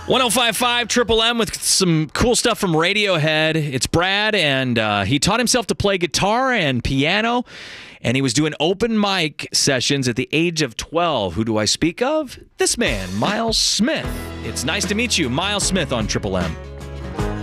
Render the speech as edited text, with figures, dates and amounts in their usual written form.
105.5 Triple M with some cool stuff from Radiohead. It's Brad, and he taught himself to play guitar and piano, and he was doing open mic sessions at the age of 12. Who do I speak of? This man, Miles Smith. It's nice to meet you, Miles Smith on Triple M.